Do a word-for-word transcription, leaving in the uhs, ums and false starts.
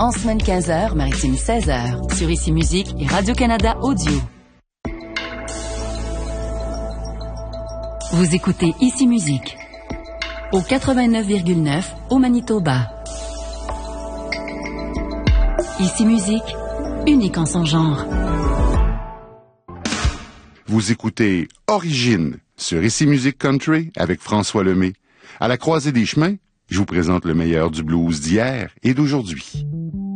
En semaine quinze heures, maritime seize heures. Sur Ici Musique et Radio-Canada Audio. Vous écoutez Ici Musique. Au quatre-vingt-neuf virgule neuf au Manitoba. Ici Musique, unique en son genre. Vous écoutez Origine sur Ici Musique Country avec François Lemay. À la croisée des chemins, je vous présente le meilleur du blues d'hier et d'aujourd'hui.